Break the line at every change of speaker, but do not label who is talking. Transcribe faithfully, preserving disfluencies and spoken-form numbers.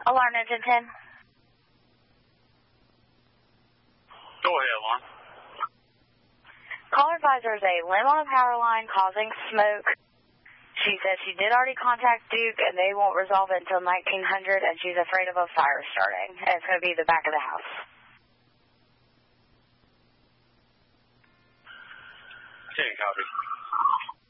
Alarm engine ten.
Go ahead, Alarm.
Caller advisor is a limb on the power line causing smoke. She says she did already contact Duke and they won't resolve it until nineteen hundred and she's afraid of a fire starting. And it's going to be the back of the house.
ten copy.